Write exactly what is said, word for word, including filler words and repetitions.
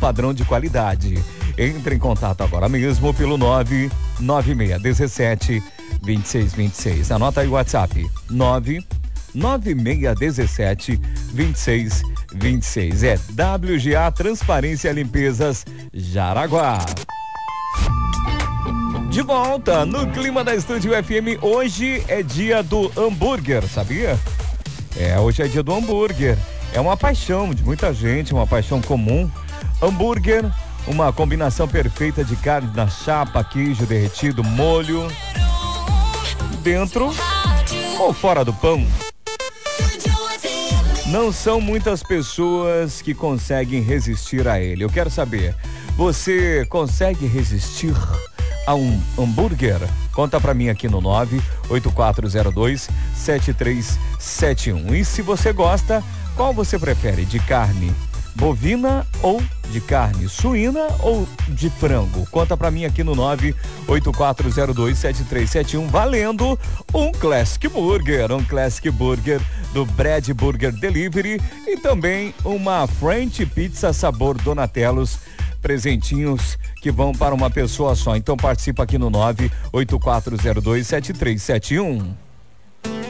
padrão de qualidade. Entre em contato agora mesmo pelo nove nove seis um sete, dois seis dois seis. Anota aí o WhatsApp, nove nove seis um sete, dois seis dois seis. É W G A Transparência Limpezas Jaraguá. De volta no clima da Estúdio F M. Hoje é dia do hambúrguer, sabia? É, hoje é dia do hambúrguer. É uma paixão de muita gente, uma paixão comum. Hambúrguer, uma combinação perfeita de carne na chapa, queijo derretido, molho, dentro ou fora do pão. Não são muitas pessoas que conseguem resistir a ele. Eu quero saber, você consegue resistir a um hambúrguer? Conta pra mim aqui no nove oito quatro zero dois sete três sete um. E se você gosta, qual você prefere? De carne bovina ou de carne suína ou de frango? Conta pra mim aqui no nove oito quatro zero dois sete três sete um, valendo um Classic Burger, um Classic Burger do Brad Burger Delivery e também uma French Pizza sabor Donatello's, presentinhos que vão para uma pessoa só. Então participa aqui no nove oito quatro zero dois sete três sete um.